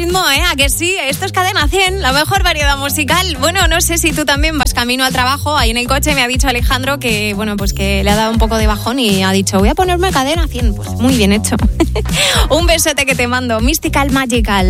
ritmo, ¿A que sí? Esto es Cadena 100, la mejor variedad musical. Bueno, no sé si tú también vas camino al trabajo. Ahí en el coche me ha dicho Alejandro que, bueno, pues que le ha dado un poco de bajón y ha dicho, voy a ponerme Cadena 100. Pues muy bien hecho. Un besote que te mando. Mystical Magical.